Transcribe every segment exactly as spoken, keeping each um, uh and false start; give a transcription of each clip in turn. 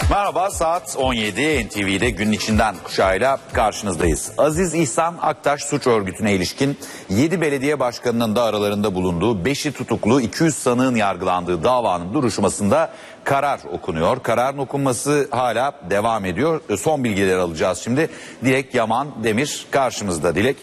Merhaba, saat on yedi N T V'de günün içinden kuşağıyla karşınızdayız. Aziz İhsan Aktaş suç örgütüne ilişkin yedi belediye başkanının da aralarında bulunduğu beşi tutuklu iki yüz sanığın yargılandığı davanın duruşmasında karar okunuyor. Kararın okunması hala devam ediyor. Son bilgileri alacağız şimdi. Dilek Yaman Demir karşımızda. Dilek.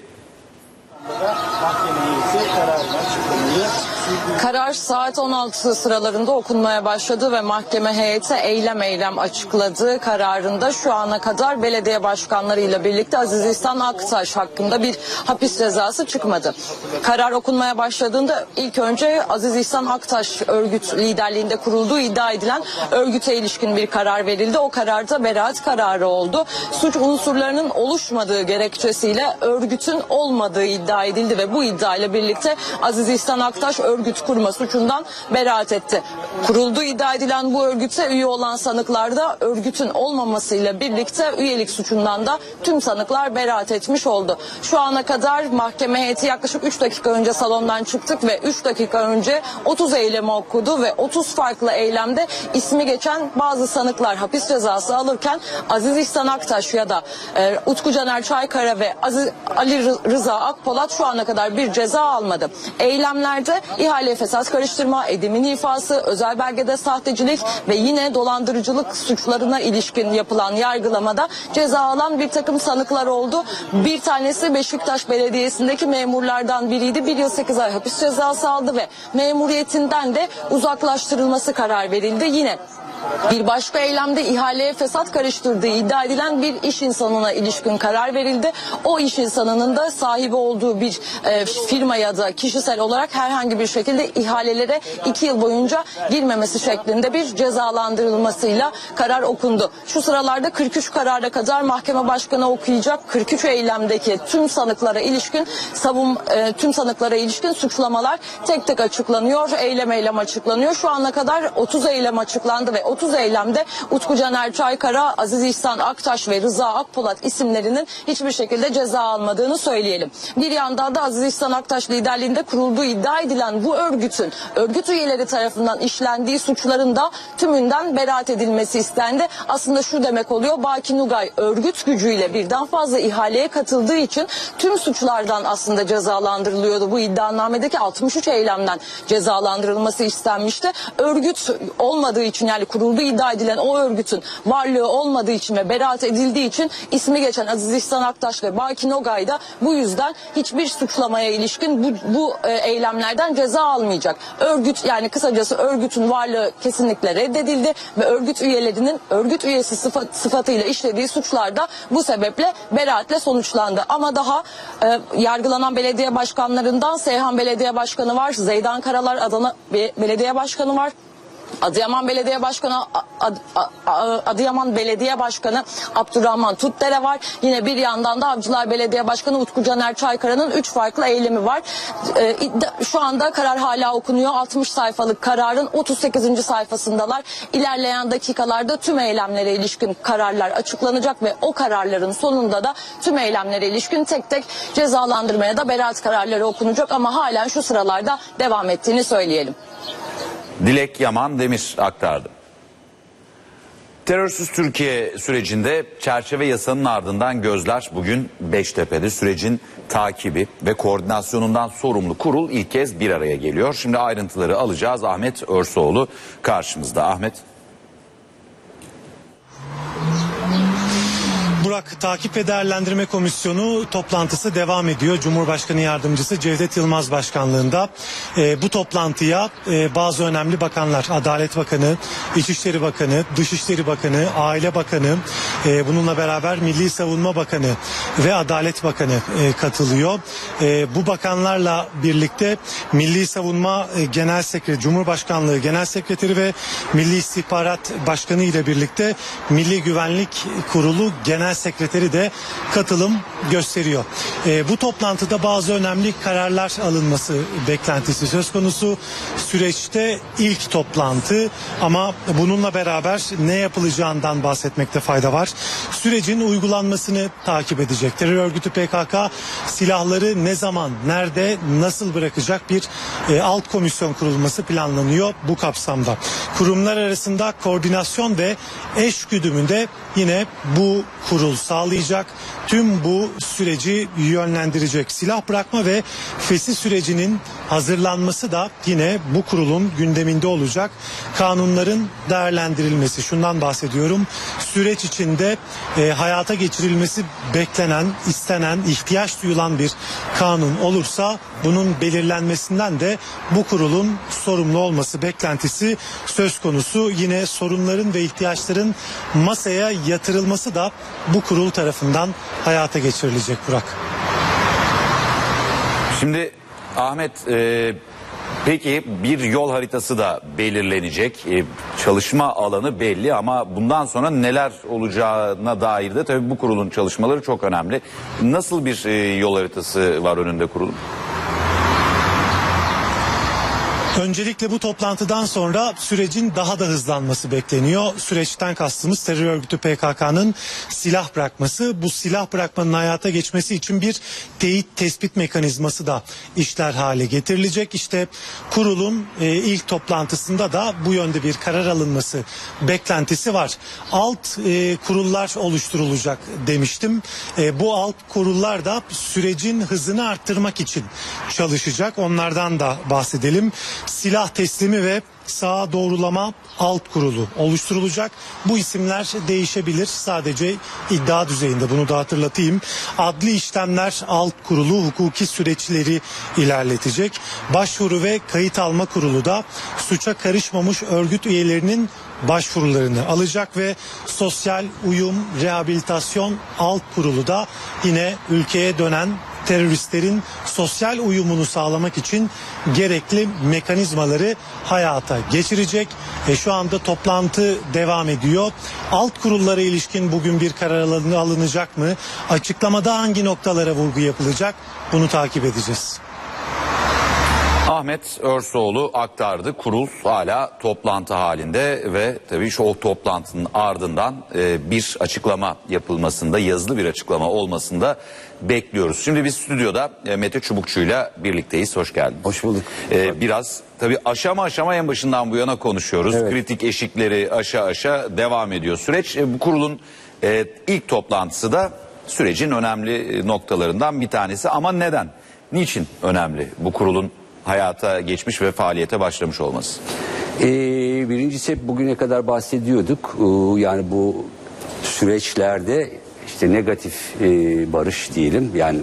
Karar saat on altı sıralarında okunmaya başladı ve mahkeme heyeti eylem eylem açıkladı. Kararında şu ana kadar belediye başkanlarıyla birlikte Aziz İhsan Aktaş hakkında bir hapis cezası çıkmadı. Karar okunmaya başladığında ilk önce Aziz İhsan Aktaş örgüt liderliğinde kurulduğu iddia edilen örgüte ilişkin bir karar verildi. O kararda beraat kararı oldu. Suç unsurlarının oluşmadığı gerekçesiyle örgütün olmadığı iddia edildi ve bu iddia ile birlikte Aziz İhsan Aktaş örgüt kurma suçundan beraat etti. Kurulduğu iddia edilen bu örgüte üye olan sanıklarda örgütün olmamasıyla birlikte üyelik suçundan da tüm sanıklar beraat etmiş oldu. Şu ana kadar mahkeme heyeti yaklaşık üç dakika önce salondan çıktık ve üç dakika önce otuz eylemi okudu ve otuz farklı eylemde ismi geçen bazı sanıklar hapis cezası alırken Aziz İhsan Aktaş ya da e, Utku Caner Çaykara ve Aziz, Ali Rıza Akpolat şu ana kadar bir ceza almadı. Eylemlerde ihale fesat karıştırma, edimin ifası, özel belgede sahtecilik ve yine dolandırıcılık suçlarına ilişkin yapılan yargılamada ceza alan bir takım sanıklar oldu. Bir tanesi Beşiktaş Belediyesi'ndeki memurlardan biriydi. Bir yıl sekiz ay hapis cezası aldı ve memuriyetinden de uzaklaştırılması karar verildi. Yine bir başka eylemde ihaleye fesat karıştırdığı iddia edilen bir iş insanına ilişkin karar verildi. O iş insanının da sahibi olduğu bir e, firma ya da kişisel olarak herhangi bir şekilde ihalelere iki yıl boyunca girmemesi şeklinde bir cezalandırılmasıyla karar okundu. Şu sıralarda kırk üç karara kadar mahkeme başkanı okuyacak. kırk üç eylemdeki tüm sanıklara ilişkin savun e, tüm sanıklara ilişkin suçlamalar tek tek açıklanıyor. Eylem eylem açıklanıyor. Şu ana kadar otuz eylem açıklandı ve otuz eylemde Utku Caner Çaykara, Aziz İhsan Aktaş ve Rıza Akpolat isimlerinin hiçbir şekilde ceza almadığını söyleyelim. Bir yandan da Aziz İhsan Aktaş liderliğinde kurulduğu iddia edilen bu örgütün örgüt üyeleri tarafından işlendiği suçların da tümünden beraat edilmesi istendi. Aslında şu demek oluyor: Baki Nugay örgüt gücüyle birden fazla ihaleye katıldığı için tüm suçlardan aslında cezalandırılıyordu. Bu iddianamedeki altmış üç eylemden cezalandırılması istenmişti. Örgüt olmadığı için, yani kurulduğu iddia edilen o örgütün varlığı olmadığı için ve beraat edildiği için ismi geçen Aziz İhsan Aktaş ve Baki Nugay da bu yüzden hiçbir suçlamaya ilişkin bu, bu e, eylemlerden ceza almayacak. Örgüt, yani kısacası örgütün varlığı kesinlikle reddedildi ve örgüt üyelerinin örgüt üyesi sıfat, sıfatıyla işlediği suçlar da bu sebeple beraatle sonuçlandı. Ama daha e, yargılanan belediye başkanlarından Seyhan Belediye Başkanı var, Zeydan Karalar Adana Belediye Başkanı var. Adıyaman Belediye Başkanı Ad, Ad, Adıyaman Belediye Başkanı Abdurrahman Tutdere var. Yine bir yandan da Avcılar Belediye Başkanı Utku Caner Çaykara'nın üç farklı eylemi var. Ee, şu anda karar hala okunuyor. altmış sayfalık kararın otuz sekizinci sayfasındalar. İlerleyen dakikalarda tüm eylemlere ilişkin kararlar açıklanacak ve o kararların sonunda da tüm eylemlere ilişkin tek tek cezalandırmaya da beraat kararları okunacak ama halen şu sıralarda devam ettiğini söyleyelim. Dilek Yaman Demir aktardı. Terörsüz Türkiye sürecinde çerçeve yasanın ardından gözler bugün Beştepe'de. Sürecin takibi ve koordinasyonundan sorumlu kurul ilk kez bir araya geliyor. Şimdi ayrıntıları alacağız. Ahmet Örsoğlu karşımızda. Ahmet. Burak, Takip ve Değerlendirme Komisyonu toplantısı devam ediyor. Cumhurbaşkanı Yardımcısı Cevdet Yılmaz başkanlığında. E, bu toplantıya e, bazı önemli bakanlar, Adalet Bakanı, İçişleri Bakanı, Dışişleri Bakanı, Aile Bakanı, e, bununla beraber Milli Savunma Bakanı ve Adalet Bakanı e, katılıyor. E, bu bakanlarla birlikte Milli Savunma e, Genel Sekreteri, Cumhurbaşkanlığı Genel Sekreteri ve Milli İstihbarat Başkanı ile birlikte Milli Güvenlik Kurulu Genel Genel Sekreteri de katılım gösteriyor. E, bu toplantıda bazı önemli kararlar alınması beklentisi söz konusu. Süreçte ilk toplantı ama bununla beraber ne yapılacağından bahsetmekte fayda var. Sürecin uygulanmasını takip edecek. Terör örgütü P K K silahları ne zaman, nerede, nasıl bırakacak bir e, alt komisyon kurulması planlanıyor bu kapsamda. Kurumlar arasında koordinasyon ve eşgüdümünde yine bu kurul sağlayacak. Tüm bu süreci yönlendirecek. Silah bırakma ve fesih sürecinin hazırlanması da yine bu kurulun gündeminde olacak. Kanunların değerlendirilmesi, şundan bahsediyorum. Süreç içinde e, hayata geçirilmesi beklenen, istenen, ihtiyaç duyulan bir kanun olursa bunun belirlenmesinden de bu kurulun sorumlu olması beklentisi söz konusu. Yine sorunların ve ihtiyaçların masaya yatırılması da bu kurul tarafından hayata geçirilecek Burak. Şimdi Ahmet, e, peki bir yol haritası da belirlenecek. E, çalışma alanı belli ama bundan sonra neler olacağına dair de tabii bu kurulun çalışmaları çok önemli. Nasıl bir e, yol haritası var önünde kurulun? Öncelikle bu toplantıdan sonra sürecin daha da hızlanması bekleniyor. Süreçten kastımız terör örgütü P K K'nın silah bırakması. Bu silah bırakmanın hayata geçmesi için bir teyit tespit mekanizması da işler hale getirilecek. İşte kurulun e, ilk toplantısında da bu yönde bir karar alınması beklentisi var. Alt e, kurullar oluşturulacak demiştim. E, bu alt kurullar da sürecin hızını arttırmak için çalışacak. Onlardan da bahsedelim. Silah teslimi ve sağa doğrulama alt kurulu oluşturulacak. Bu isimler değişebilir. Sadece iddia düzeyinde, bunu da hatırlatayım. Adli işlemler alt kurulu hukuki süreçleri ilerletecek. Başvuru ve kayıt alma kurulu da suça karışmamış örgüt üyelerinin başvurularını alacak ve sosyal uyum rehabilitasyon alt kurulu da yine ülkeye dönen teröristlerin sosyal uyumunu sağlamak için gerekli mekanizmaları hayata geçirecek. E şu anda toplantı devam ediyor. Alt kurullara ilişkin bugün bir karar alınacak mı? Açıklamada hangi noktalara vurgu yapılacak? Bunu takip edeceğiz. Ahmet Örsoğlu aktardı. Kurul hala toplantı halinde ve tabii şu o toplantının ardından e, bir açıklama yapılmasında, yazılı bir açıklama olmasında bekliyoruz. Şimdi biz stüdyoda e, Mete Çubukçu'yla birlikteyiz. Hoş geldin. Hoş bulduk. E, biraz tabii aşama aşama en başından bu yana konuşuyoruz. Evet. Kritik eşikleri aşa aşa devam ediyor süreç. E, bu kurulun e, ilk toplantısı da sürecin önemli noktalarından bir tanesi. Ama neden? Niçin önemli bu kurulun hayata geçmiş ve faaliyete başlamış olması? Ee, birincisi hep bugüne kadar bahsediyorduk. Ee, yani bu süreçlerde işte negatif e, barış diyelim. Yani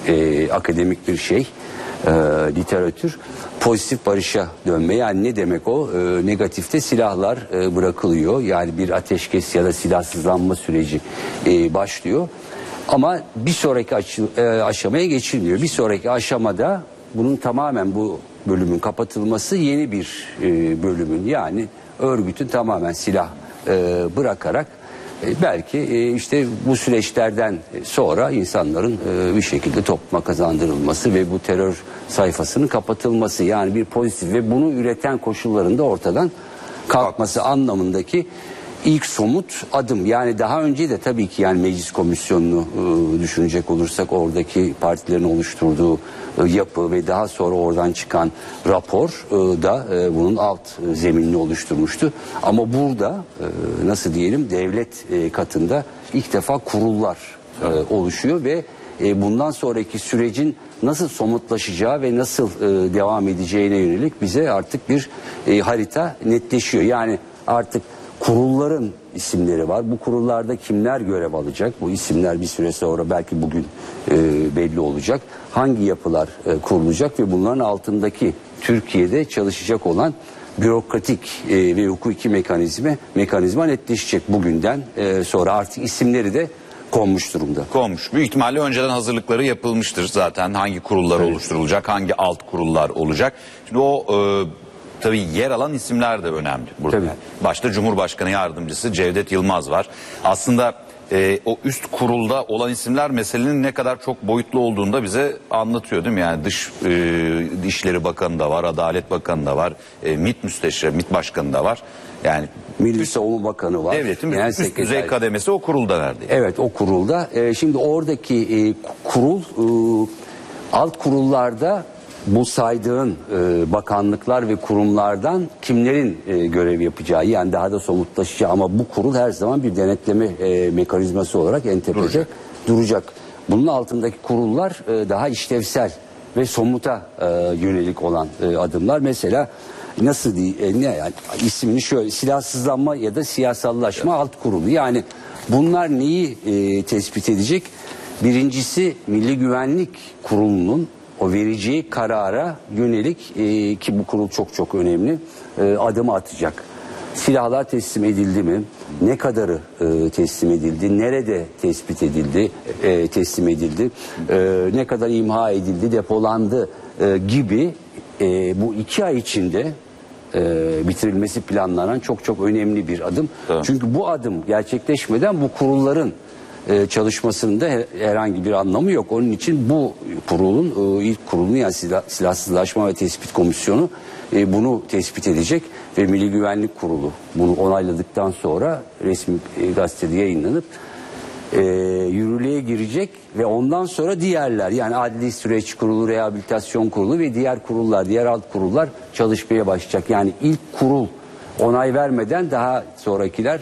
e, akademik bir şey. E, literatür. Pozitif barışa dönme. Yani ne demek o? E, negatifte silahlar e, bırakılıyor. Yani bir ateşkes ya da silahsızlanma süreci e, başlıyor. Ama bir sonraki aş e, aşamaya geçilmiyor. Bir sonraki aşamada bunun tamamen bu bölümün kapatılması, yeni bir e, bölümün yani örgütün tamamen silah e, bırakarak e, belki e, işte bu süreçlerden sonra insanların e, bir şekilde topluma kazandırılması ve bu terör sayfasının kapatılması, yani bir pozitif ve bunu üreten koşulların da ortadan kalkması anlamındaki İlk somut adım. Yani daha önce de tabii ki yani meclis komisyonunu e, düşünecek olursak oradaki partilerin oluşturduğu e, yapı ve daha sonra oradan çıkan rapor e, da e, bunun alt e, zeminini oluşturmuştu. Ama burada e, nasıl diyelim devlet e, katında ilk defa kurullar e, oluşuyor ve e, bundan sonraki sürecin nasıl somutlaşacağı ve nasıl e, devam edeceğine yönelik bize artık bir e, harita netleşiyor. Yani artık kurulların isimleri var. Bu kurullarda kimler görev alacak? Bu isimler bir süre sonra belki bugün e, belli olacak. Hangi yapılar e, kurulacak ve bunların altındaki Türkiye'de çalışacak olan bürokratik e, ve hukuki mekanizma mekanizma netleşecek bugünden e, sonra. Artık isimleri de konmuş durumda. Konmuş. Büyük ihtimalle önceden hazırlıkları yapılmıştır zaten. Hangi kurullar evet. oluşturulacak, hangi alt kurullar olacak. Şimdi o e, tabii yer alan isimler de önemli burada. Tabii. Başta Cumhurbaşkanı Yardımcısı Cevdet Yılmaz var. Aslında e, o üst kurulda olan isimler meselenin ne kadar çok boyutlu olduğunu da bize anlatıyor değil mi? Yani dış e, İşleri Bakanı da var, Adalet Bakanı da var, e, MİT Müsteşarı, MİT Başkanı da var. Yani Milli Savunma Bakanı var. devletin Genel üst düzey Sekreter. kademesi o kurulda verdi. Evet, o kurulda. E, şimdi oradaki e, kurul e, alt kurullarda bu saydığın e, bakanlıklar ve kurumlardan kimlerin e, görev yapacağı, yani daha da somutlaşacağı, ama bu kurul her zaman bir denetleme e, mekanizması olarak en tepede duracak. duracak. Bunun altındaki kurullar e, daha işlevsel ve somuta e, yönelik olan e, adımlar. Mesela nasıl diye e, ne yani ismini şöyle, silahsızlanma ya da siyasallaşma evet. alt kurulu. Yani bunlar neyi e, tespit edecek? Birincisi Milli Güvenlik Kurulu'nun o vereceği karara yönelik e, ki bu kurul çok çok önemli e, adımı atacak. Silahlar teslim edildi mi? Ne kadarı e, teslim edildi? Nerede tespit edildi? E, teslim edildi? E, ne kadar imha edildi? Depolandı? E, gibi e, bu iki ay içinde e, bitirilmesi planlanan çok çok önemli bir adım. Evet. Çünkü bu adım gerçekleşmeden bu kurulların Ee, çalışmasında herhangi bir anlamı yok. Onun için bu kurulun, ilk kurulun, yani silah, silahsızlaşma ve tespit komisyonu e, bunu tespit edecek ve Milli Güvenlik Kurulu bunu onayladıktan sonra resmi e, gazetede yayınlanıp e, yürürlüğe girecek ve ondan sonra diğerler, yani Adli Süreç Kurulu, Rehabilitasyon Kurulu ve diğer kurullar, diğer alt kurullar çalışmaya başlayacak. Yani ilk kurul onay vermeden daha sonrakiler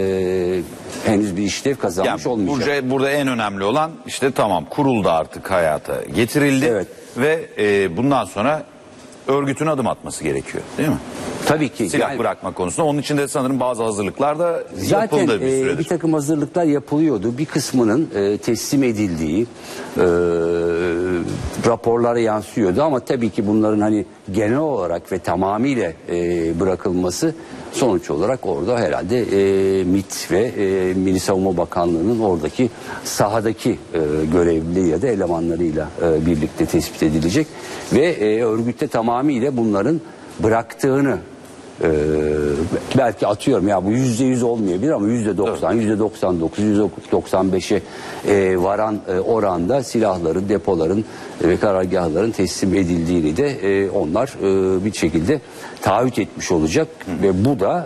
e, henüz bir işlev kazanmış yani olmayacak. Burada, burada en önemli olan işte tamam kurul da artık hayata getirildi evet. ve e, bundan sonra örgütün adım atması gerekiyor değil mi? Tabii ki. Silah yani, bırakma konusunda onun için de sanırım bazı hazırlıklar da zaten, yapıldı bir e, süredir. bir takım hazırlıklar yapılıyordu. Bir kısmının e, teslim edildiği e, raporlara yansıyordu ama tabii ki bunların hani genel olarak ve tamamıyla e, bırakılması sonuç olarak orada herhalde e, MİT ve e, Milli Savunma Bakanlığı'nın oradaki sahadaki e, görevli ya da elemanlarıyla e, birlikte tespit edilecek ve e, örgütte tamamıyla bunların bıraktığını Ee, belki atıyorum ya bu yüzde yüz olmayabilir ama yüzde doksan, yüzde doksan dokuz, yüzde doksan beşe e, varan e, oranda silahların, depoların e, ve karargahların teslim edildiğini de e, onlar e, bir şekilde taahhüt etmiş olacak. Hı. Ve bu da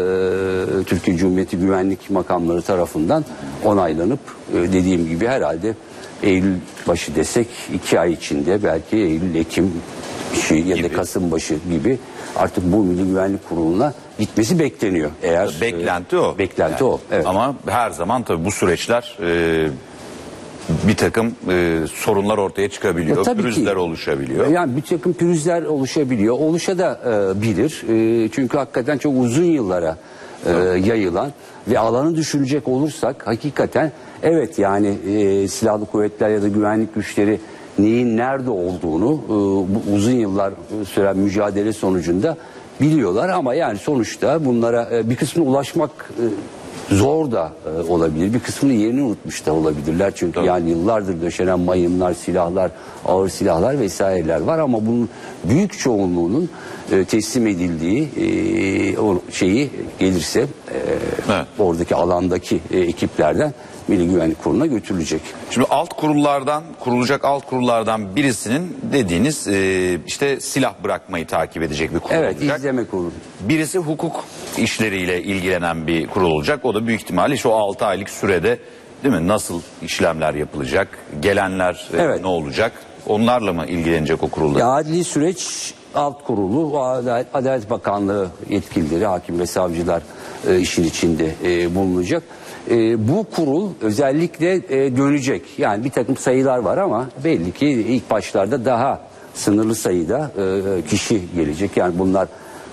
e, Türkiye Cumhuriyeti Güvenlik Makamları tarafından onaylanıp e, dediğim gibi herhalde Eylül başı desek iki ay içinde, belki Eylül, Ekim ya da Kasım başı gibi artık bu Milli Güvenlik Kurulu'na gitmesi bekleniyor. Eğer beklenti e, o. Beklenti yani, o. Evet. Ama her zaman tabii bu süreçler e, bir takım e, sorunlar ortaya çıkabiliyor. Ya, pürüzler ki, oluşabiliyor. Yani bir takım pürüzler oluşabiliyor. Oluşa da e, bilir. E, çünkü hakikaten çok uzun yıllara e, yayılan ve alanı düşünecek olursak hakikaten evet, yani e, silahlı kuvvetler ya da güvenlik güçleri neyin nerede olduğunu e, bu uzun yıllar süren mücadele sonucunda biliyorlar ama yani sonuçta bunlara e, bir kısmına ulaşmak e, zor da e, olabilir. Bir kısmını yerini unutmuş da olabilirler. Çünkü Tabii. yani yıllardır döşenen mayınlar, silahlar, ağır silahlar vesaireler var ama bunun büyük çoğunluğunun e, teslim edildiği e, o şeyi gelirse e, evet. oradaki alandaki e, ekiplerden Milli Güvenlik Kurulu'na götürülecek. Şimdi alt kurullardan, kurulacak alt kurullardan birisinin dediğiniz e, işte silah bırakmayı takip edecek bir kurul evet, olacak. Evet, izleme kurulu. Birisi hukuk işleriyle ilgilenen bir kurul olacak. O da büyük ihtimalle işte o altı aylık sürede değil mi? Nasıl işlemler yapılacak? Gelenler e, evet. ne olacak? Onlarla mı ilgilenecek o kurulda? Ya, adli süreç alt kurulu, Adalet, Adalet Bakanlığı yetkilileri, hakim ve savcılar e, işin içinde e, bulunacak. E, bu kurul özellikle e, dönecek. Yani bir takım sayılar var ama belli ki ilk başlarda daha sınırlı sayıda e, kişi gelecek. Yani bunlar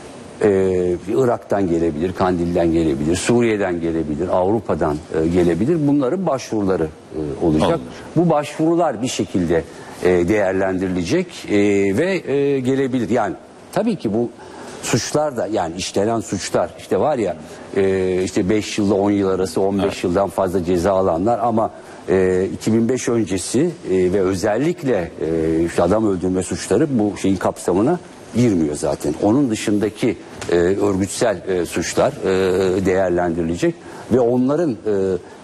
e, Irak'tan gelebilir, Kandil'den gelebilir, Suriye'den gelebilir, Avrupa'dan e, gelebilir. Bunların başvuruları e, olacak. Olur. Bu başvurular bir şekilde e, değerlendirilecek e, ve e, gelebilir. Yani tabii ki bu suçlar da, yani işlenen suçlar işte var ya e, işte beş yılla on yıl arası on beş evet. yıldan fazla ceza alanlar ama e, iki bin beş öncesi e, ve özellikle e, işte adam öldürme suçları bu şeyin kapsamına girmiyor zaten. Onun dışındaki e, örgütsel e, suçlar e, değerlendirilecek ve onların e,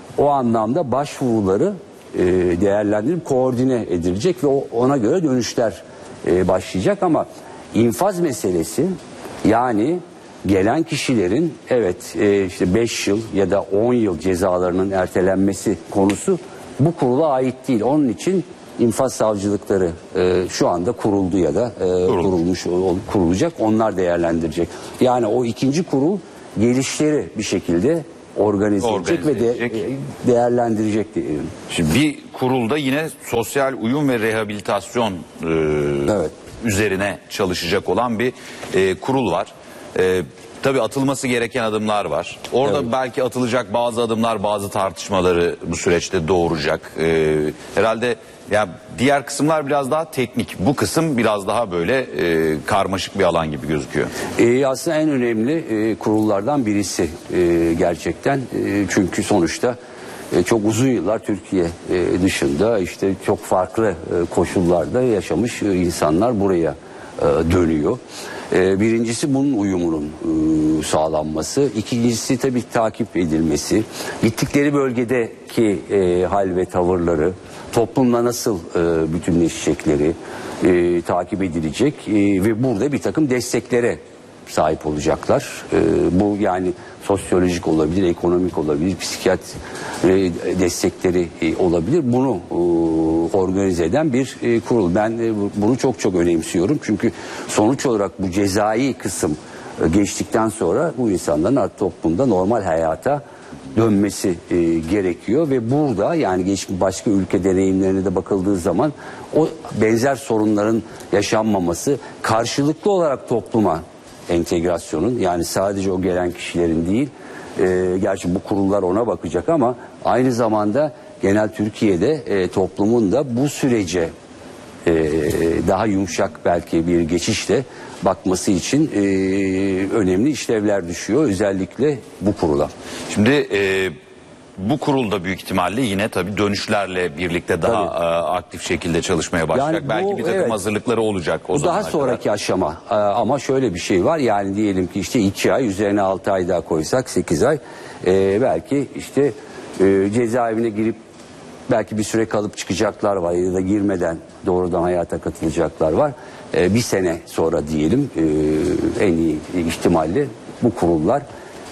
o anlamda başvuruları e, değerlendirilip koordine edilecek ve o, ona göre dönüşler e, başlayacak. Ama infaz meselesi, yani gelen kişilerin evet e, işte beş yıl ya da on yıl cezalarının ertelenmesi konusu bu kurula ait değil. Onun için infaz savcılıkları e, şu anda kuruldu ya da e, kurulmuş kurulacak. Onlar değerlendirecek. Yani o ikinci kurul gelişleri bir şekilde organize, Organize edecek ve de, edecek. e, değerlendirecek diyelim. Şimdi bir kurulda yine sosyal uyum ve rehabilitasyon e, Evet. üzerine çalışacak olan bir e, kurul var. E, tabii atılması gereken adımlar var. Orada Evet. belki atılacak bazı adımlar bazı tartışmaları bu süreçte doğuracak. E, herhalde ya diğer kısımlar biraz daha teknik. Bu kısım biraz daha böyle e, karmaşık bir alan gibi gözüküyor. E, aslında en önemli e, kurullardan birisi e, gerçekten. E, çünkü sonuçta e, çok uzun yıllar Türkiye e, dışında işte çok farklı e, koşullarda yaşamış e, insanlar buraya e, dönüyor. E, birincisi bunun uyumunun e, sağlanması. İkincisi tabii takip edilmesi. Gittikleri bölgedeki e, hal ve tavırları, toplumla nasıl e, bütünleşecekleri e, takip edilecek e, ve burada bir takım desteklere sahip olacaklar. E, bu yani sosyolojik olabilir, ekonomik olabilir, psikiyatri destekleri e, olabilir. Bunu e, organize eden bir e, kurul. Ben e, bunu çok çok önemsiyorum. Çünkü sonuç olarak bu cezai kısım e, geçtikten sonra bu insanların artık toplumda normal hayata dönmesi e, gerekiyor ve burada yani geçmiş başka ülke deneyimlerine de bakıldığı zaman o benzer sorunların yaşanmaması, karşılıklı olarak topluma entegrasyonun, yani sadece o gelen kişilerin değil, e, gerçi bu kurullar ona bakacak ama aynı zamanda genel Türkiye'de e, toplumun da bu sürece e, daha yumuşak belki bir geçişle bakması için e, önemli işlevler düşüyor özellikle bu kurula. Şimdi e, bu kurulda büyük ihtimalle yine tabii dönüşlerle birlikte daha Tabii. e, aktif şekilde çalışmaya başlayacak. Yani bu, Belki bir takım evet. hazırlıkları olacak o Bu zamana daha sonraki kadar. aşama. Ee, ama şöyle bir şey var, yani diyelim ki işte iki ay üzerine altı ay daha koysak sekiz ay ee, belki işte e, cezaevine girip belki bir süre kalıp çıkacaklar var ya da girmeden doğrudan hayata katılacaklar var. Ee, bir sene sonra diyelim e, en iyi ihtimalle bu kurullar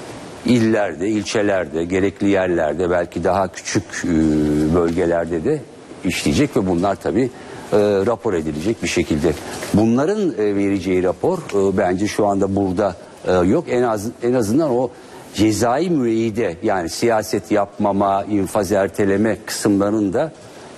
illerde, ilçelerde, gerekli yerlerde, belki daha küçük e, bölgelerde de işleyecek ve bunlar tabii e, rapor edilecek bir şekilde. Bunların e, vereceği rapor e, bence şu anda burada e, yok. En az en azından o cezai müeyyide, yani siyaset yapmama, infaz erteleme kısımlarını da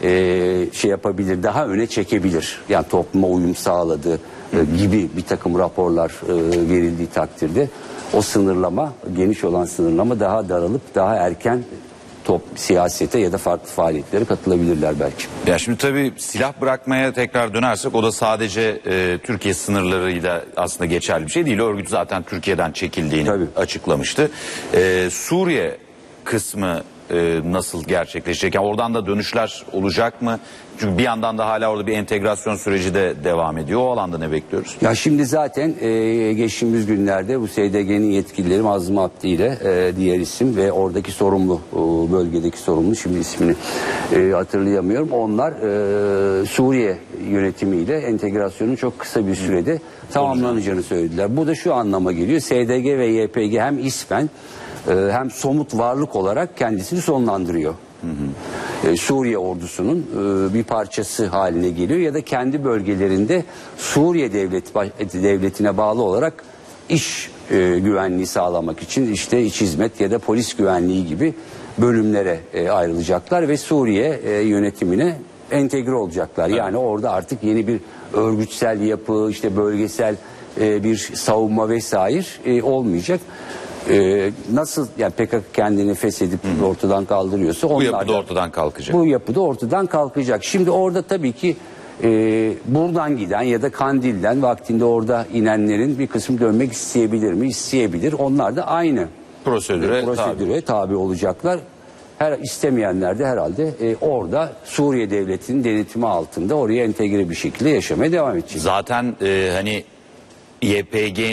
e, şey yapabilir, daha öne çekebilir. Yani topluma uyum sağladığı e, gibi bir takım raporlar e, verildiği takdirde o sınırlama, geniş olan sınırlama daha daralıp daha erken top siyasete ya da farklı faaliyetlere katılabilirler belki. Ya şimdi tabii silah bırakmaya tekrar dönersek o da sadece e, Türkiye sınırlarıyla aslında geçerli bir şey değil. Örgüt zaten Türkiye'den çekildiğini Tabii. açıklamıştı. E, Suriye kısmı e, nasıl gerçekleşecek? Yani oradan da dönüşler olacak mı? Çünkü bir yandan da hala orada bir entegrasyon süreci de devam ediyor. O alanda ne bekliyoruz? Ya şimdi zaten e, geçtiğimiz günlerde bu S D G'nin yetkilileri Mazlum Abdi ile e, diğer isim ve oradaki sorumlu, o bölgedeki sorumlu, şimdi ismini e, hatırlayamıyorum. Onlar e, Suriye yönetimiyle entegrasyonun çok kısa bir sürede tamamlanacağını söylediler. Bu da şu anlama geliyor: S D G ve Y P G hem ismen e, hem somut varlık olarak kendisini sonlandırıyor. Hı hı. Ee, Suriye ordusunun e, bir parçası haline geliyor ya da kendi bölgelerinde Suriye devlet devletine bağlı olarak iş e, güvenliği sağlamak için işte iç hizmet ya da polis güvenliği gibi bölümlere e, ayrılacaklar ve Suriye e, yönetimine entegre olacaklar. Evet. Yani orada artık yeni bir örgütsel yapı, işte bölgesel e, bir savunma vesaire e, olmayacak. Ee, nasıl yani P K K kendini feshedip Hı. ortadan kaldırıyorsa bu onlar yapı da da ortadan kalkacak. Bu yapı da ortadan kalkacak. Şimdi orada tabii ki e, buradan giden ya da Kandil'den vaktinde orada inenlerin bir kısmı dönmek isteyebilir mi? İsteyebilir. Onlar da aynı prosedüre, e, prosedüre tabi. tabi olacaklar. Her istemeyenler de herhalde e, orada Suriye devletinin denetimi altında oraya entegre bir şekilde yaşamaya devam edecek. Zaten e, hani Y P G'nin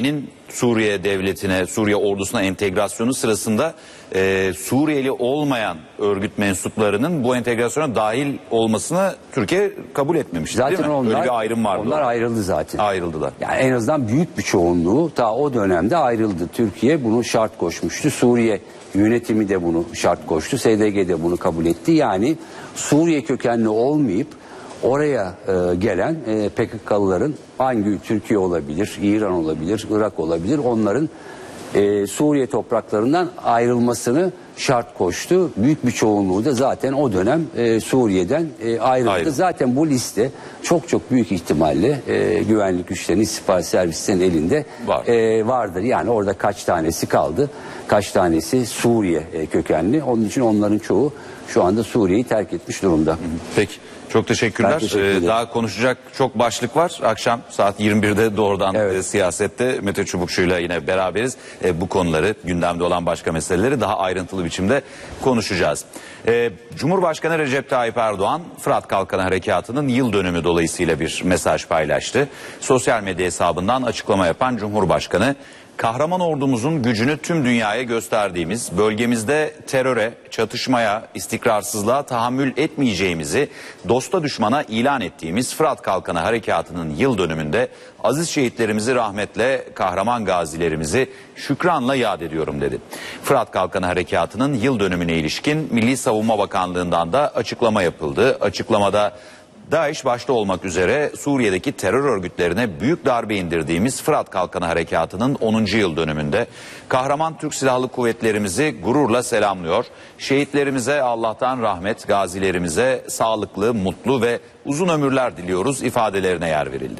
Suriye devletine, Suriye ordusuna entegrasyonu sırasında e, Suriyeli olmayan örgüt mensuplarının bu entegrasyona dahil olmasını Türkiye kabul etmemişti, Zaten değil mi? onlar, Öyle bir ayrım vardı. Onlar ayrıldı zaten. Ayrıldılar. Yani en azından büyük bir çoğunluğu ta o dönemde ayrıldı. Türkiye bunu şart koşmuştu. Suriye yönetimi de bunu şart koştu. S D G de bunu kabul etti. Yani Suriye kökenli olmayıp oraya e, gelen e, P K K'lıların hangi Türkiye olabilir, İran olabilir, Irak olabilir, onların e, Suriye topraklarından ayrılmasını şart koştu. Büyük bir çoğunluğu da zaten o dönem e, Suriye'den e, ayrıldı. Ayrı. Zaten bu liste çok çok büyük ihtimalle e, güvenlik güçlerinin, istihbarat servislerinin elinde Var. e, vardır. Yani orada kaç tanesi kaldı, kaç tanesi Suriye e, kökenli. Onun için onların çoğu şu anda Suriye'yi terk etmiş durumda. Peki. Çok teşekkürler. Ben teşekkür ederim. Ee, daha konuşacak çok başlık var. Akşam saat yirmi birde doğrudan Evet. e, siyasette Mete Çubukçu'yla yine beraberiz. E, bu konuları, gündemde olan başka meseleleri daha ayrıntılı biçimde konuşacağız. E, Cumhurbaşkanı Recep Tayyip Erdoğan, Fırat Kalkanı Harekatı'nın yıl dönümü dolayısıyla bir mesaj paylaştı. Sosyal medya hesabından açıklama yapan Cumhurbaşkanı, kahraman ordumuzun gücünü tüm dünyaya gösterdiğimiz, bölgemizde teröre, çatışmaya, istikrarsızlığa tahammül etmeyeceğimizi dosta düşmana ilan ettiğimiz Fırat Kalkanı Harekatı'nın yıl dönümünde aziz şehitlerimizi rahmetle, kahraman gazilerimizi şükranla yad ediyorum dedi. Fırat Kalkanı Harekatı'nın yıl dönümüne ilişkin Milli Savunma Bakanlığı'ndan da açıklama yapıldı. Açıklamada DAEŞ başta olmak üzere Suriye'deki terör örgütlerine büyük darbe indirdiğimiz Fırat Kalkanı Harekatı'nın onuncu yıl dönümünde kahraman Türk Silahlı Kuvvetlerimizi gururla selamlıyor. Şehitlerimize Allah'tan rahmet, gazilerimize sağlıklı, mutlu ve uzun ömürler diliyoruz ifadelerine yer verildi.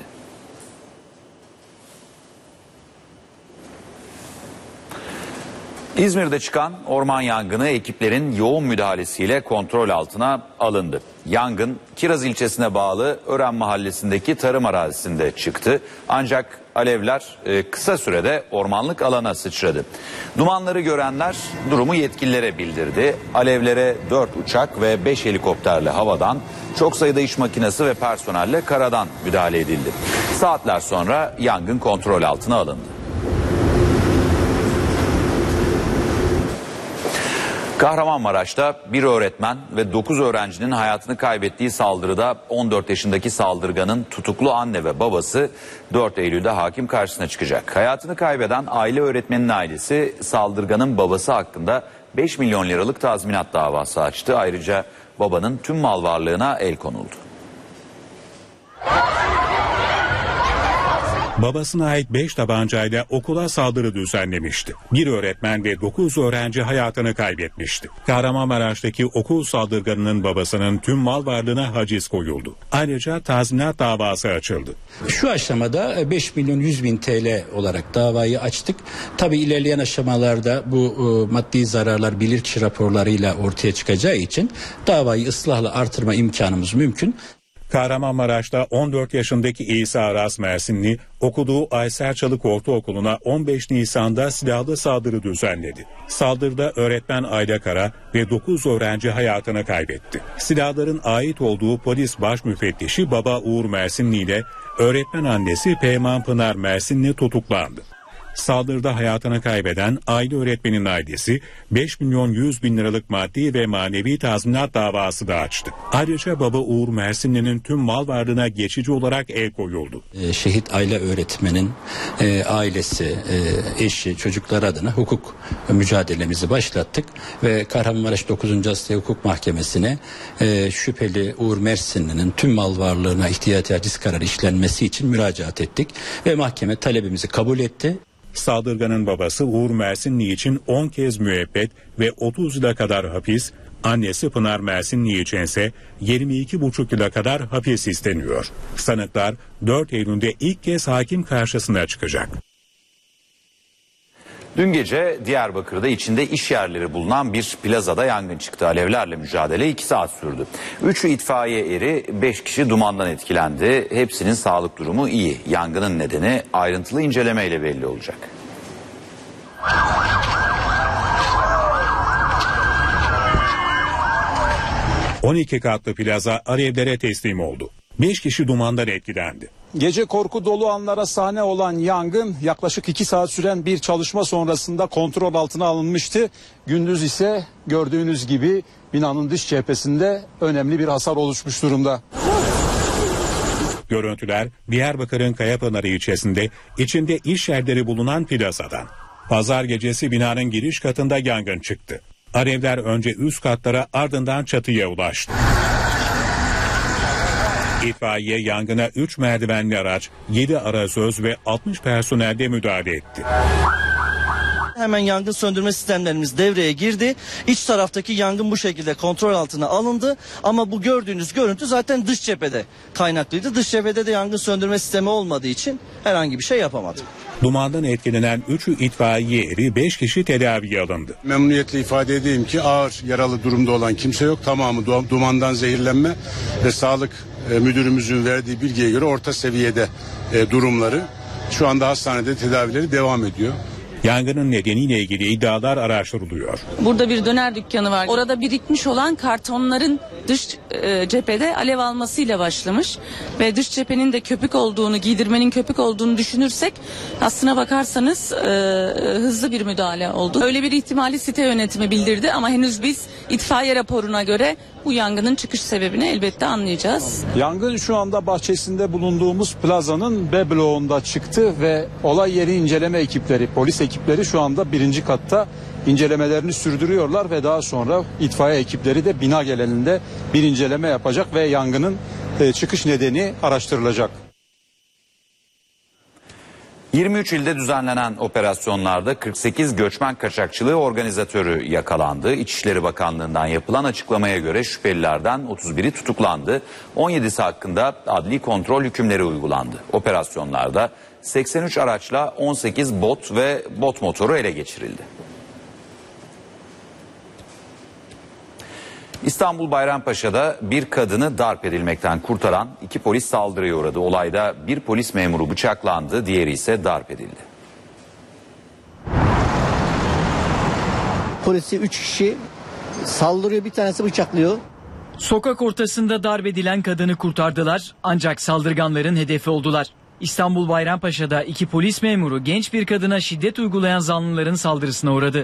İzmir'de çıkan orman yangını ekiplerin yoğun müdahalesiyle kontrol altına alındı. Yangın Kiraz ilçesine bağlı Ören mahallesindeki tarım arazisinde çıktı. Ancak alevler e, kısa sürede ormanlık alana sıçradı. Dumanları görenler durumu yetkililere bildirdi. Alevlere dört uçak ve beş helikopterle havadan, çok sayıda iş makinesi ve personelle karadan müdahale edildi. Saatler sonra yangın kontrol altına alındı. Kahramanmaraş'ta bir öğretmen ve dokuz öğrencinin hayatını kaybettiği saldırıda on dört yaşındaki saldırganın tutuklu anne ve babası dört Eylül'de hakim karşısına çıkacak. Hayatını kaybeden aile öğretmenin ailesi saldırganın babası hakkında beş milyon liralık tazminat davası açtı. Ayrıca babanın tüm mal varlığına el konuldu. Babasına ait beş tabancayla okula saldırı düzenlemişti. Bir öğretmen ve dokuz öğrenci hayatını kaybetmişti. Kahramanmaraş'taki okul saldırganının babasının tüm mal varlığına haciz koyuldu. Ayrıca tazminat davası açıldı. Şu aşamada beş milyon yüz bin T L olarak davayı açtık. Tabii ilerleyen aşamalarda bu e, maddi zararlar bilirkişi raporlarıyla ortaya çıkacağı için davayı ıslahla artırma imkanımız mümkün. Kahramanmaraş'ta on dört yaşındaki İsa Aras Mersinli okuduğu Aysel Çalık Ortaokulu'na on beş Nisan'da silahlı saldırı düzenledi. Saldırıda öğretmen Ayla Kara ve dokuz öğrenci hayatını kaybetti. Silahların ait olduğu polis baş müfettişi Baba Uğur Mersinli ile öğretmen annesi Peyman Pınar Mersinli tutuklandı. Saldırıda hayatını kaybeden aile öğretmenin ailesi beş milyon yüz bin liralık maddi ve manevi tazminat davası da açtı. Ayrıca baba Uğur Mersinli'nin tüm mal varlığına geçici olarak el koyuldu. E, şehit aile öğretmenin e, ailesi, e, eşi, çocuklar adına hukuk mücadelemizi başlattık ve Kahramanmaraş dokuzuncu Asliye Hukuk Mahkemesi'ne e, şüpheli Uğur Mersinli'nin tüm mal varlığına ihtiyati haciz kararı işlenmesi için müracaat ettik ve mahkeme talebimizi kabul etti. Saldırganın babası Uğur Mersinli için on kez müebbet ve otuz yıla kadar hapis, annesi Pınar Mersinli için ise yirmi iki buçuk yıla kadar hapis isteniyor. Sanıklar dört Eylül'de ilk kez hakim karşısına çıkacak. Dün gece Diyarbakır'da içinde iş yerleri bulunan bir plazada yangın çıktı. Alevlerle mücadele iki saat sürdü. Üçü itfaiye eri, beş kişi dumandan etkilendi. Hepsinin sağlık durumu iyi. Yangının nedeni ayrıntılı incelemeyle belli olacak. on iki katlı plaza alevlere teslim oldu. beş kişi dumandan etkilendi. Gece korku dolu anlara sahne olan yangın yaklaşık iki saat süren bir çalışma sonrasında kontrol altına alınmıştı. Gündüz ise gördüğünüz gibi binanın dış cephesinde önemli bir hasar oluşmuş durumda. Görüntüler Diyarbakır'ın Kayapınarı ilçesinde içinde iş yerleri bulunan plazadan. Pazar gecesi binanın giriş katında yangın çıktı. Alevler önce üst katlara ardından çatıya ulaştı. İtfaiye yangına üç merdivenli araç, yedi arazöz ve altmış personelde müdahale etti. Hemen yangın söndürme sistemlerimiz devreye girdi. İç taraftaki yangın bu şekilde kontrol altına alındı. Ama bu gördüğünüz görüntü zaten dış cephede kaynaklıydı. Dış cephede de yangın söndürme sistemi olmadığı için herhangi bir şey yapamadım. Dumandan etkilenen üçü itfaiye eri, beş kişi tedaviye alındı. Memnuniyetle ifade edeyim ki ağır yaralı durumda olan kimse yok. Tamamı dumandan zehirlenme ve sağlık müdürümüzün verdiği bilgiye göre orta seviyede durumları. Şu anda hastanede tedavileri devam ediyor. Yangının nedeniyle ilgili iddialar araştırılıyor. Burada bir döner dükkanı var. Orada birikmiş olan kartonların dış e, cephede alev almasıyla başlamış. Ve dış cephenin de köpük olduğunu, giydirmenin köpük olduğunu düşünürsek aslına bakarsanız e, hızlı bir müdahale oldu. Öyle bir ihtimali site yönetimi bildirdi ama henüz biz itfaiye raporuna göre bu yangının çıkış sebebini elbette anlayacağız. Yangın şu anda bahçesinde bulunduğumuz plazanın B bloğunda çıktı ve olay yeri inceleme ekipleri, polis ekipleri şu anda birinci katta incelemelerini sürdürüyorlar ve daha sonra itfaiye ekipleri de bina genelinde bir inceleme yapacak ve yangının çıkış nedeni araştırılacak. yirmi üç ilde düzenlenen operasyonlarda kırk sekiz göçmen kaçakçılığı organizatörü yakalandı. İçişleri Bakanlığı'ndan yapılan açıklamaya göre şüphelilerden otuz biri tutuklandı. on yedisi hakkında adli kontrol hükümleri uygulandı. Operasyonlarda seksen üç araçla on sekiz bot ve bot motoru ele geçirildi. İstanbul Bayrampaşa'da bir kadını darp edilmekten kurtaran iki polis saldırıya uğradı. Olayda bir polis memuru bıçaklandı, diğeri ise darp edildi. Polisi üç kişi saldırıyor, bir tanesi bıçaklıyor. Sokak ortasında darp edilen kadını kurtardılar ancak saldırganların hedefi oldular. İstanbul Bayrampaşa'da iki polis memuru genç bir kadına şiddet uygulayan zanlıların saldırısına uğradı.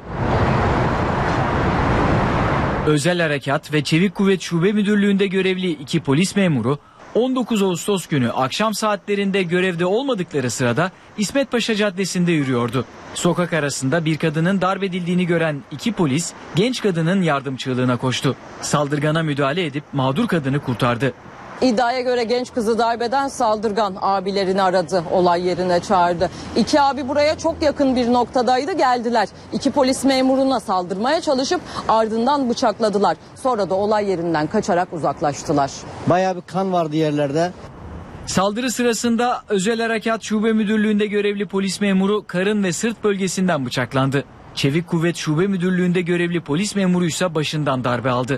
Özel Harekat ve Çevik Kuvvet Şube Müdürlüğü'nde görevli iki polis memuru on dokuz Ağustos günü akşam saatlerinde görevde olmadıkları sırada İsmet Paşa Caddesi'nde yürüyordu. Sokak arasında bir kadının darp edildiğini gören iki polis genç kadının yardım çığlığına koştu. Saldırgana müdahale edip mağdur kadını kurtardı. İddiaya göre genç kızı darbeden saldırgan abilerini aradı, olay yerine çağırdı. İki abi buraya çok yakın bir noktadaydı, geldiler. İki polis memuruna saldırmaya çalışıp ardından bıçakladılar. Sonra da olay yerinden kaçarak uzaklaştılar. Bayağı bir kan vardı yerlerde. Saldırı sırasında Özel Harekat Şube Müdürlüğü'nde görevli polis memuru karın ve sırt bölgesinden bıçaklandı. Çevik Kuvvet Şube Müdürlüğü'nde görevli polis memuru ise başından darbe aldı.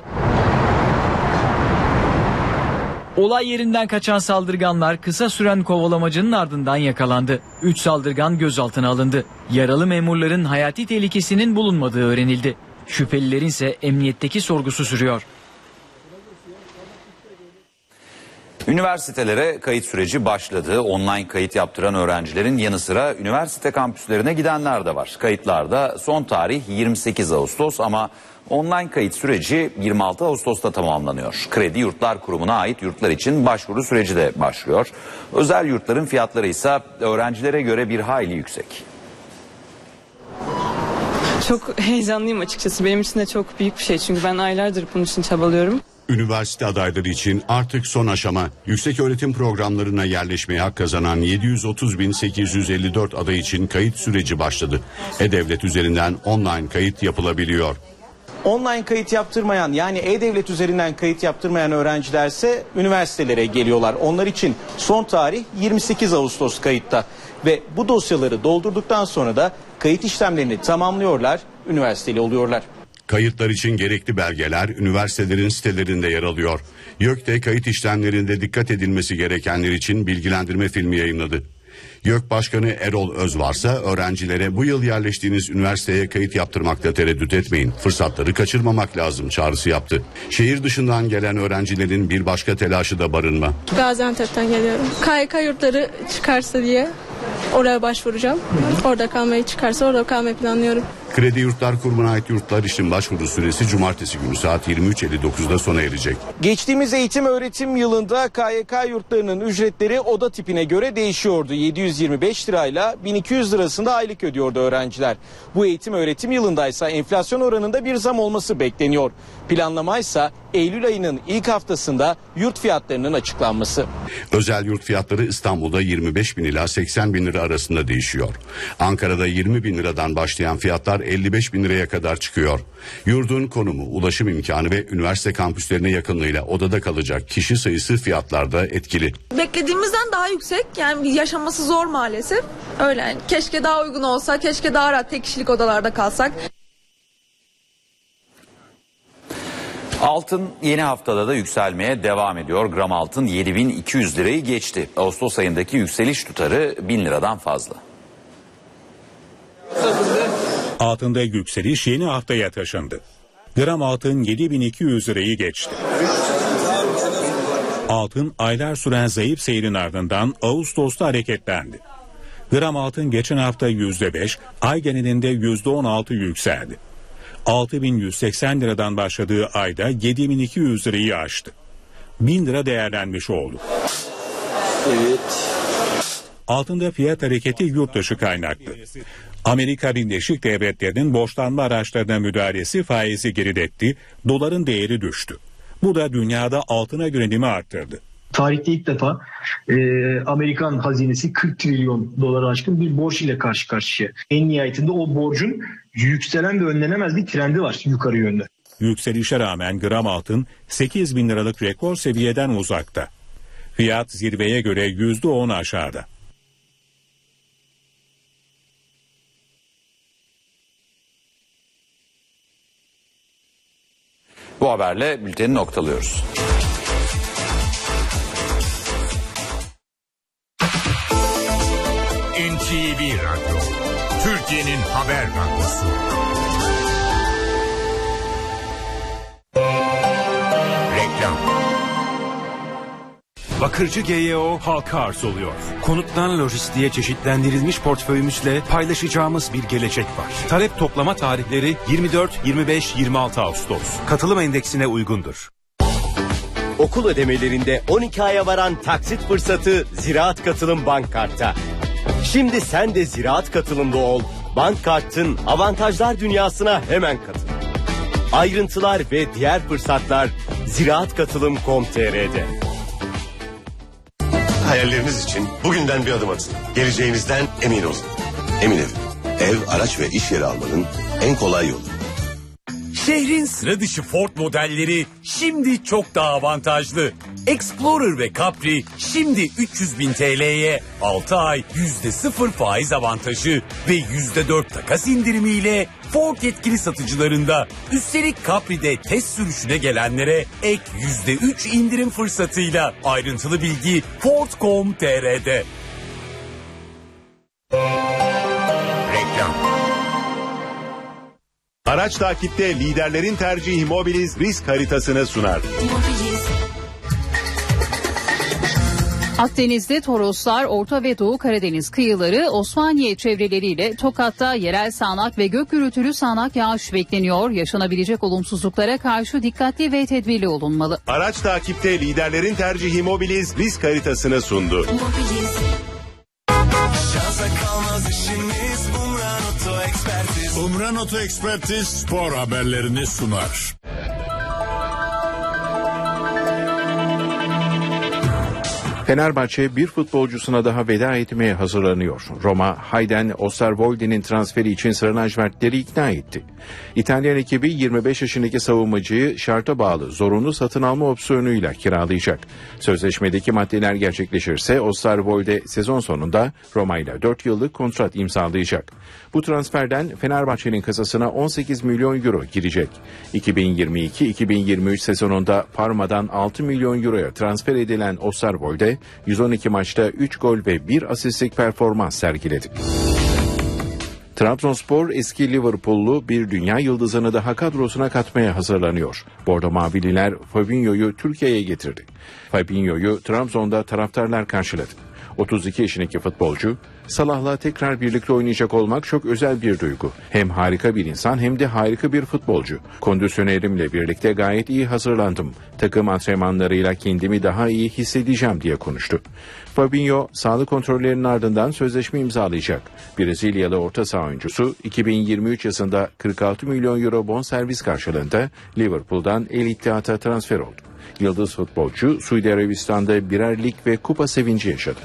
Olay yerinden kaçan saldırganlar kısa süren kovalamacının ardından yakalandı. Üç saldırgan gözaltına alındı. Yaralı memurların hayati tehlikesinin bulunmadığı öğrenildi. Şüphelilerin ise emniyetteki sorgusu sürüyor. Üniversitelere kayıt süreci başladı. Online kayıt yaptıran öğrencilerin yanı sıra üniversite kampüslerine gidenler de var. Kayıtlarda son tarih yirmi sekiz Ağustos ama online kayıt süreci yirmi altı Ağustos'ta tamamlanıyor. Kredi Yurtlar Kurumu'na ait yurtlar için başvuru süreci de başlıyor. Özel yurtların fiyatları ise öğrencilere göre bir hayli yüksek. Çok heyecanlıyım açıkçası. Benim için de çok büyük bir şey çünkü ben aylardır bunun için çabalıyorum. Üniversite adayları için artık son aşama. Yükseköğretim programlarına yerleşmeye hak kazanan yedi yüz otuz bin sekiz yüz elli dört aday için kayıt süreci başladı. E-Devlet üzerinden online kayıt yapılabiliyor. Online kayıt yaptırmayan, yani E-Devlet üzerinden kayıt yaptırmayan öğrencilerse üniversitelere geliyorlar. Onlar için son tarih yirmi sekiz Ağustos kayıtta ve bu dosyaları doldurduktan sonra da kayıt işlemlerini tamamlıyorlar, üniversiteli oluyorlar. Kayıtlar için gerekli belgeler üniversitelerin sitelerinde yer alıyor. YÖK de kayıt işlemlerinde dikkat edilmesi gerekenler için bilgilendirme filmi yayınladı. YÖK Başkanı Erol Özvarsa öğrencilere bu yıl yerleştiğiniz üniversiteye kayıt yaptırmakta tereddüt etmeyin. Fırsatları kaçırmamak lazım çağrısı yaptı. Şehir dışından gelen öğrencilerin bir başka telaşı da barınma. Gaziantep'ten geliyorum. K Y K yurtları çıkarsa diye oraya başvuracağım. Orada kalmayı çıkarsa orada kalmayı planlıyorum. Kredi Yurtlar Kurumu'na ait yurtlar için başvuru süresi cumartesi günü saat yirmi üç elli dokuzda sona erecek. Geçtiğimiz eğitim öğretim yılında K Y K yurtlarının ücretleri oda tipine göre değişiyordu. yedi yüz yirmi beş lirayla bin iki yüz lirasında aylık ödüyordu öğrenciler. Bu eğitim öğretim yılındaysa enflasyon oranında bir zam olması bekleniyor. Planlamaysa Eylül ayının ilk haftasında yurt fiyatlarının açıklanması. Özel yurt fiyatları İstanbul'da yirmi beş bin ila seksen bin lira arasında değişiyor. Ankara'da yirmi bin liradan başlayan fiyatlar elli beş bin liraya kadar çıkıyor. Yurdun konumu, ulaşım imkanı ve üniversite kampüslerine yakınlığıyla odada kalacak kişi sayısı fiyatlarda etkili. Beklediğimizden daha yüksek, yani yaşaması zor maalesef. Öyle yani. Keşke daha uygun olsa, keşke daha rahat tek kişilik odalarda kalsak. Altın yeni haftada da yükselmeye devam ediyor. Gram altın yedi bin iki yüz lirayı geçti. Ağustos ayındaki yükseliş tutarı bin liradan fazla. Altında yükseliş yeni haftaya taşındı. Gram altın yedi bin iki yüz lirayı geçti. Altın aylar süren zayıf seyrin ardından Ağustos'ta hareketlendi. Gram altın geçen hafta yüzde beş, ay genelinde yüzde on altı yükseldi. altı bin yüz seksen liradan başladığı ayda yedi bin iki yüz lirayı aştı. bin lira değerlenmiş oldu. Evet. Altında fiyat hareketi yurt dışı kaynaklı. Amerika Birleşik Devletleri'nin borçlanma araçlarına müdahalesi faizi geriletti, doların değeri düştü. Bu da dünyada altına yönelimi arttırdı. Tarihte ilk defa e, Amerikan hazinesi kırk trilyon dolara aşkın bir borç ile karşı karşıya. En nihayetinde o borcun yükselen ve önlenemez bir trendi var yukarı yönde. Yükselişe rağmen gram altın sekiz bin liralık rekor seviyeden uzakta. Fiyat zirveye göre yüzde on aşağıda. Bu haberle bülteni noktalıyoruz. N T V Radyo, Türkiye'nin haber radyosu. Reklam. Bakırcı G Y O halka arz oluyor. Konuttan lojistiğe çeşitlendirilmiş portföyümüzle paylaşacağımız bir gelecek var. Talep toplama tarihleri yirmi dört, yirmi beş, yirmi altı Ağustos. Katılım endeksine uygundur. Okul ödemelerinde on iki aya varan taksit fırsatı Ziraat Katılım Bank Kart'ta. Şimdi sen de Ziraat Katılım'da ol. Bank Kart'ın avantajlar dünyasına hemen katıl. Ayrıntılar ve diğer fırsatlar ziraat katılım nokta com nokta t r'de. Hayalleriniz için bugünden bir adım atın. Geleceğinizden emin olun. Emin Ev. Ev, araç ve iş yeri almanın en kolay yolu. Şehrin sıra dışı Ford modelleri şimdi çok daha avantajlı. Explorer ve Capri şimdi üç yüz bin T L'ye altı ay yüzde sıfır faiz avantajı ve yüzde dört takas indirimiyle Ford yetkili satıcılarında. Üstelik Capri'de test sürüşüne gelenlere ek yüzde üç indirim fırsatıyla. Ayrıntılı bilgi Ford nokta com nokta t r'de. Reklam. Araç takipte liderlerin tercihi Mobiliz risk haritasını sunar. Akdeniz'de Toroslar, Orta ve Doğu Karadeniz kıyıları, Osmaniye çevreleriyle Tokat'ta yerel sağanak ve gök gürültülü sağanak yağış bekleniyor. Yaşanabilecek olumsuzluklara karşı dikkatli ve tedbirli olunmalı. Araç takipte liderlerin tercihi Mobiliz risk haritasını sundu. Mobiliz. Umran Oto Ekspertiz spor haberlerini sunar. Fenerbahçe bir futbolcusuna daha veda etmeye hazırlanıyor. Roma, Hayden Osterwolde'nin transferi için Sarı lacivertleri ikna etti. İtalyan ekibi yirmi beş yaşındaki savunmacıyı şarta bağlı zorunlu satın alma opsiyonuyla kiralayacak. Sözleşmedeki maddeler gerçekleşirse Osterwolde sezon sonunda Roma ile dört yıllık kontrat imzalayacak. Bu transferden Fenerbahçe'nin kasasına on sekiz milyon euro girecek. iki bin yirmi iki iki bin yirmi üç sezonunda Parma'dan altı milyon euroya transfer edilen Osterwolde ise yüz on iki maçta üç gol ve bir asistlik performans sergiledi. Trabzonspor eski Liverpool'lu bir dünya yıldızını daha kadrosuna katmaya hazırlanıyor. Bordo Mavililer Fabinho'yu Türkiye'ye getirdi. Fabinho'yu Trabzon'da taraftarlar karşıladı. otuz iki yaşındaki futbolcu, Salah'la tekrar birlikte oynayacak olmak çok özel bir duygu. Hem harika bir insan hem de harika bir futbolcu. Kondisyonerimle birlikte gayet iyi hazırlandım. Takım antrenmanlarıyla kendimi daha iyi hissedeceğim diye konuştu. Fabinho sağlık kontrollerinin ardından sözleşme imzalayacak. Brezilyalı orta saha oyuncusu iki bin yirmi üç yazında kırk altı milyon euro bonservis karşılığında Liverpool'dan El Ittihad'a transfer oldu. Yıldız futbolcu Suudi Arabistan'da birer lig ve kupa sevinci yaşadı.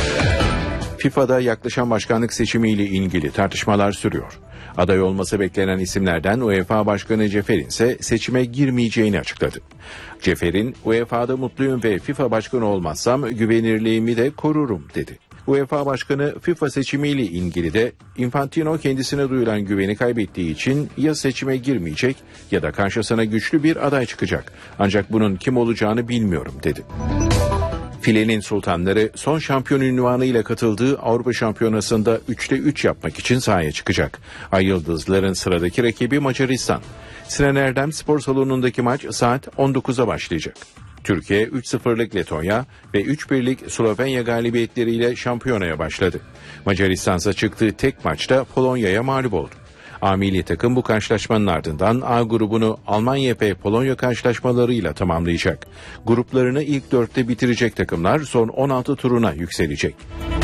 FIFA'da yaklaşan başkanlık seçimiyle ilgili tartışmalar sürüyor. Aday olması beklenen isimlerden UEFA Başkanı Ceferin ise seçime girmeyeceğini açıkladı. Ceferin, U E F A'da mutluyum ve FIFA Başkanı olmazsam güvenirliğimi de korurum dedi. UEFA Başkanı FIFA seçimiyle ilgili de Infantino kendisine duyulan güveni kaybettiği için ya seçime girmeyecek ya da karşısına güçlü bir aday çıkacak. Ancak bunun kim olacağını bilmiyorum dedi. Filenin sultanları son şampiyon ünvanıyla katıldığı Avrupa Şampiyonası'nda üçte üç yapmak için sahaya çıkacak. Ay Yıldızların sıradaki rakibi Macaristan. Sinan Erdem Spor Salonu'ndaki maç saat on dokuza başlayacak. Türkiye üç sıfırlık Letonya ve üç birlik Slovenya galibiyetleriyle şampiyonaya başladı. Macaristan ise çıktığı tek maçta Polonya'ya mağlup oldu. A milli takım bu karşılaşmanın ardından A grubunu Almanya ve Polonya karşılaşmalarıyla tamamlayacak. Gruplarını ilk dörtte bitirecek takımlar son on altı turuna yükselecek.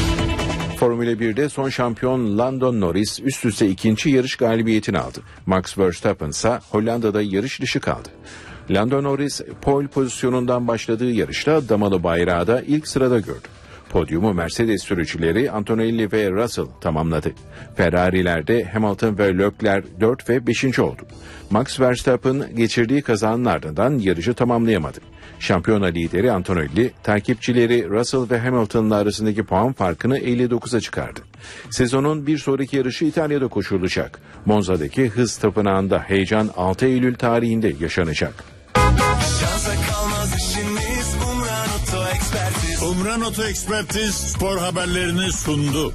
Formula birde son şampiyon Lando Norris üst üste ikinci yarış galibiyetini aldı. Max Verstappen ise Hollanda'da yarış dışı kaldı. Lando Norris pole pozisyonundan başladığı yarışta damalı bayrağı da ilk sırada gördü. Podyumu Mercedes sürücüleri Antonelli ve Russell tamamladı. Ferrari'lerde Hamilton ve Leclerc dört ve beşinci oldu. Max Verstappen geçirdiği kazanın ardından yarışı tamamlayamadı. Şampiyona lideri Antonelli, takipçileri Russell ve Hamilton'la arasındaki puan farkını elli dokuza çıkardı. Sezonun bir sonraki yarışı İtalya'da koşulacak. Monza'daki hız tapınağında heyecan altı Eylül tarihinde yaşanacak. Umran Oto Ekspertiz spor haberlerini sundu.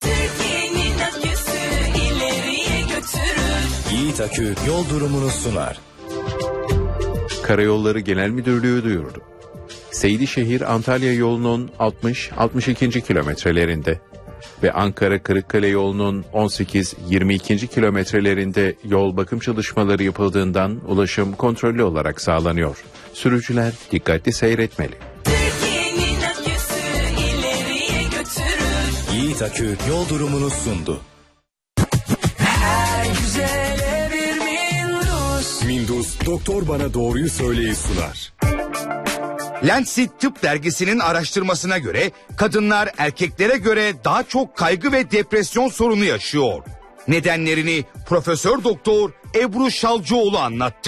Yiğit Akü yol durumunu sunar. Karayolları Genel Müdürlüğü duyurdu. Seydişehir Antalya yolunun altmış altmış ikinci kilometrelerinde ve Ankara Kırıkkale yolunun on sekiz yirmi ikinci kilometrelerinde yol bakım çalışmaları yapıldığından ulaşım kontrollü olarak sağlanıyor. Sürücüler dikkatli seyretmeli. Yiğit Akü yol durumunu sundu. Her güzele bir Mindus. Mindus Doktor Bana Doğruyu Söyleyi sunar. Lancet Tıp Dergisi'nin araştırmasına göre kadınlar erkeklere göre daha çok kaygı ve depresyon sorunu yaşıyor. Nedenlerini Profesör Doktor Ebru Şalcıoğlu anlattı.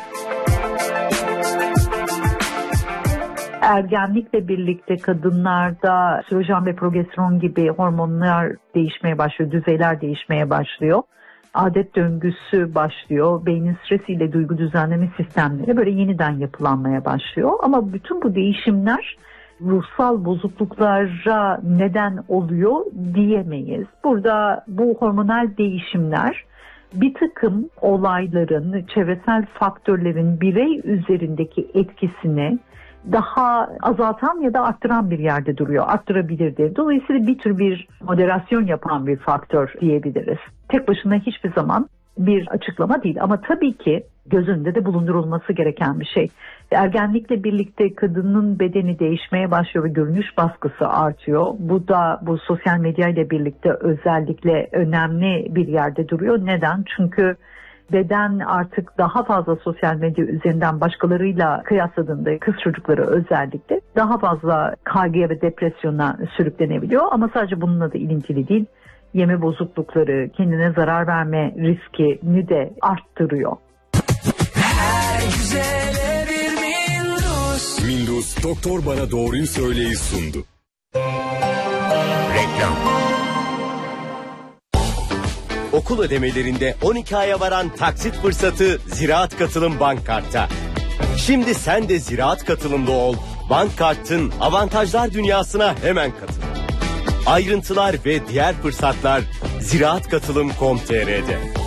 Ergenlikle birlikte kadınlarda östrojen ve progesteron gibi hormonlar değişmeye başlıyor, düzeyler değişmeye başlıyor. Adet döngüsü başlıyor, beynin stresiyle duygu düzenleme sistemleri böyle yeniden yapılanmaya başlıyor. Ama bütün bu değişimler ruhsal bozukluklara neden oluyor diyemeyiz. Burada bu hormonal değişimler bir takım olayların, çevresel faktörlerin birey üzerindeki etkisini daha azaltan ya da arttıran bir yerde duruyor. Arttırabilirdi. Dolayısıyla bir tür bir moderasyon yapan bir faktör diyebiliriz. Tek başına hiçbir zaman bir açıklama değil. Ama tabii ki göz önünde de bulundurulması gereken bir şey. Ergenlikle birlikte kadının bedeni değişmeye başlıyor ve görünüş baskısı artıyor. Bu da bu sosyal medya ile birlikte özellikle önemli bir yerde duruyor. Neden? Çünkü beden artık daha fazla sosyal medya üzerinden başkalarıyla kıyasladığında kız çocukları özellikle daha fazla kaygıya ve depresyona sürüklenebiliyor. Ama sadece bununla da ilintili değil. Yeme bozuklukları, kendine zarar verme riskini de arttırıyor. Her güzele bir Mindus. Mindus Doktor Bana Doğruyu Söyleyi sundu. Reklam. Okul ödemelerinde on iki aya varan taksit fırsatı Ziraat Katılım Bank Kart'ta. Şimdi sen de Ziraat Katılımlı ol. Bank Kart'ın avantajlar dünyasına hemen katıl. Ayrıntılar ve diğer fırsatlar ziraat katılım nokta com nokta tr'de.